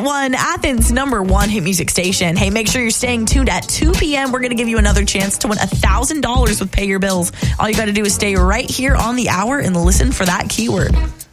101.1, Athens' #1 hit music station. Hey, make sure you're staying tuned at 2 p.m. We're going to give you another chance to win $1,000 with Pay Your Bills. All you got to do is stay right here on the hour and listen for that keyword.